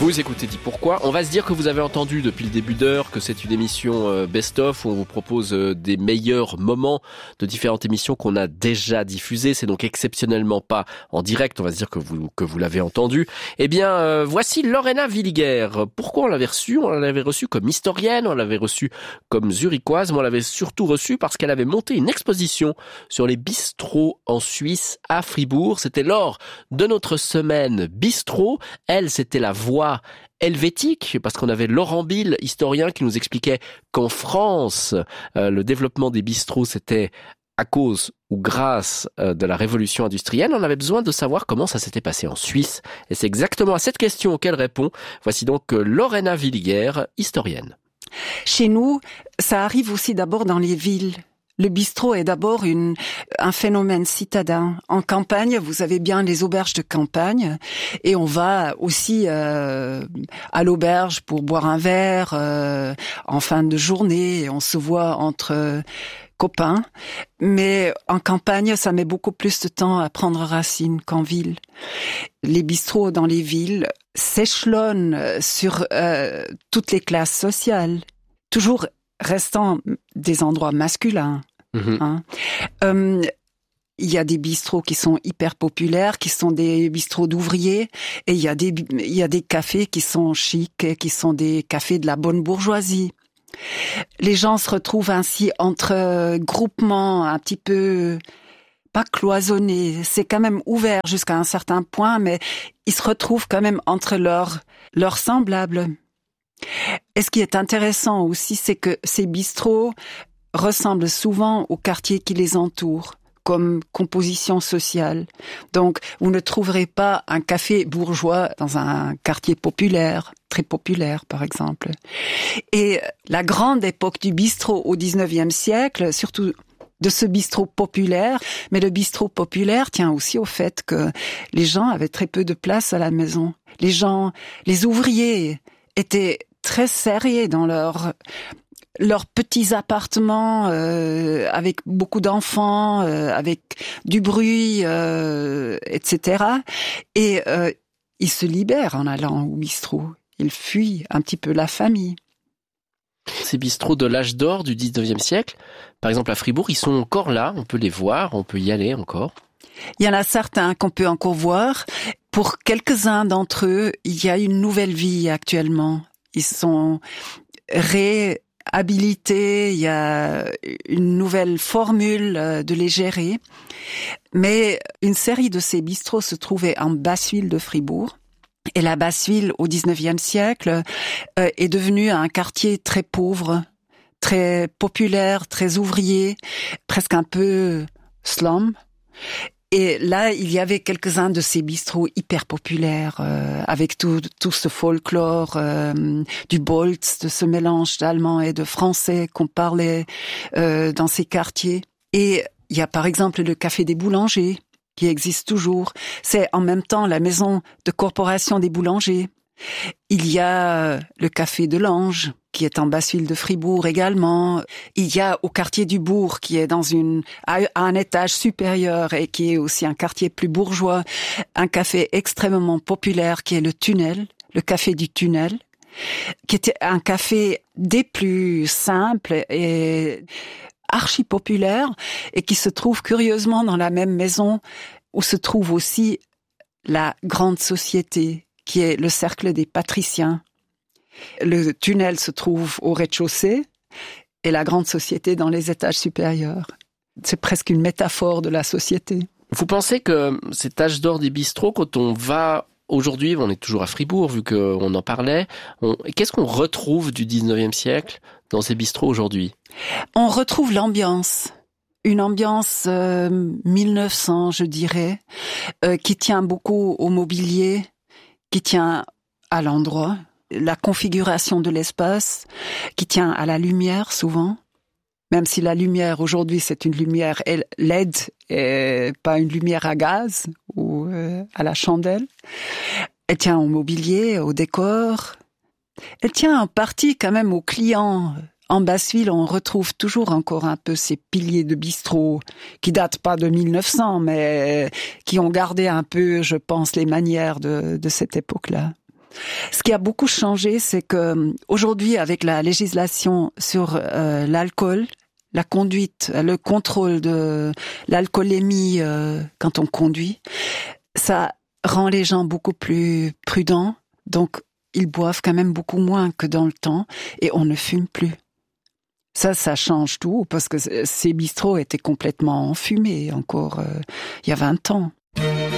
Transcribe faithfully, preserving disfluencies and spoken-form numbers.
Vous écoutez Dis Pourquoi. On va se dire que vous avez entendu depuis le début d'heure que c'est une émission euh, best-of où on vous propose euh, des meilleurs moments de différentes émissions qu'on a déjà diffusées. C'est donc exceptionnellement pas en direct, on va se dire que vous que vous l'avez entendu. Eh bien, euh, voici Lorena Villiguer. Pourquoi on l'avait reçue ? On l'avait reçue comme historienne, on l'avait reçue comme zurichoise, mais on l'avait surtout reçue parce qu'elle avait monté une exposition sur les bistrots en Suisse, à Fribourg. C'était lors de notre semaine bistrot. Elle, c'était la voix helvétique, parce qu'on avait Laurent Bill, historien, qui nous expliquait qu'en France, euh, le développement des bistrots, c'était à cause ou grâce euh, de la révolution industrielle. On avait besoin de savoir comment ça s'était passé en Suisse. Et c'est exactement à cette question qu'elle répond. Voici donc euh, Lorena Villiguer, historienne. Chez nous, ça arrive aussi d'abord dans les villes. Le bistrot est d'abord une, un phénomène citadin. En campagne, vous avez bien les auberges de campagne, et on va aussi euh, à l'auberge pour boire un verre euh, en fin de journée. Et on se voit entre euh, copains, mais en campagne, ça met beaucoup plus de temps à prendre racine qu'en ville. Les bistrots dans les villes s'échelonnent sur euh, toutes les classes sociales, toujours restant des endroits masculins. Mmh. Hein. Euh, il y a des bistrots qui sont hyper populaires, qui sont des bistrots d'ouvriers, et il y a des, il y a des cafés qui sont chics, qui sont des cafés de la bonne bourgeoisie. Les gens se retrouvent ainsi entre groupements un petit peu, pas cloisonnés, c'est quand même ouvert jusqu'à un certain point, mais ils se retrouvent quand même entre leurs, leurs semblables. Et ce qui est intéressant aussi, c'est que ces bistrots ressemblent souvent aux quartiers qui les entourent, comme composition sociale. Donc, vous ne trouverez pas un café bourgeois dans un quartier populaire, très populaire, par exemple. Et la grande époque du bistrot au dix-neuvième siècle, surtout de ce bistrot populaire, mais le bistrot populaire tient aussi au fait que les gens avaient très peu de place à la maison. Les gens, les ouvriers étaient très serrés dans leur leurs petits appartements euh, avec beaucoup d'enfants, euh, avec du bruit, euh, et cetera. Et euh, ils se libèrent en allant au bistrot. Ils fuient un petit peu la famille. Ces bistrots de l'âge d'or du dix-neuvième siècle, par exemple à Fribourg, ils sont encore là, on peut les voir, on peut y aller encore. Il y en a certains qu'on peut encore voir. Pour quelques-uns d'entre eux, il y a une nouvelle vie actuellement. Ils sont réhabilités, il y a une nouvelle formule de les gérer. Mais une série de ces bistrots se trouvait en Basse-Ville de Fribourg. Et la Basse-Ville, au dix-neuvième siècle, euh, est devenue un quartier très pauvre, très populaire, très ouvrier, presque un peu slum. Et là, il y avait quelques-uns de ces bistrots hyper populaires, euh, avec tout, tout ce folklore euh, du Bolz, de ce mélange d'allemand et de français qu'on parlait euh, dans ces quartiers. Et il y a par exemple le Café des Boulangers, qui existe toujours. C'est en même temps la maison de corporation des boulangers. Il y a le Café de l'Ange, qui est en Basse-Ville de Fribourg également. Il y a au quartier du Bourg, qui est dans une, à un étage supérieur et qui est aussi un quartier plus bourgeois, un café extrêmement populaire qui est le Tunnel, le Café du Tunnel, qui était un café des plus simples et archi populaire et qui se trouve curieusement dans la même maison où se trouve aussi la grande société, qui est le cercle des patriciens. Le tunnel se trouve au rez-de-chaussée et la grande société dans les étages supérieurs. C'est presque une métaphore de la société. Vous pensez que cet âge d'or des bistrots, quand on va aujourd'hui, on est toujours à Fribourg vu qu'on en parlait, on... qu'est-ce qu'on retrouve du dix-neuvième siècle dans ces bistrots aujourd'hui ? On retrouve l'ambiance. Une ambiance euh, mille neuf cents, je dirais, euh, qui tient beaucoup au mobilier, qui tient à l'endroit, la configuration de l'espace, qui tient à la lumière souvent, même si la lumière aujourd'hui c'est une lumière L E D et pas une lumière à gaz ou euh, à la chandelle. Elle tient au mobilier, au décor. Elle tient en partie quand même aux clients. En Basse-Ville, on retrouve toujours encore un peu ces piliers de bistrot qui datent pas de mille neuf cents, mais qui ont gardé un peu, je pense, les manières de, de cette époque-là. Ce qui a beaucoup changé, c'est que aujourd'hui, avec la législation sur euh, l'alcool, la conduite, le contrôle de l'alcoolémie euh, quand on conduit, ça rend les gens beaucoup plus prudents. Donc, ils boivent quand même beaucoup moins que dans le temps et on ne fume plus. Ça, ça change tout parce que ces bistrots étaient complètement enfumés encore euh, il y a vingt ans.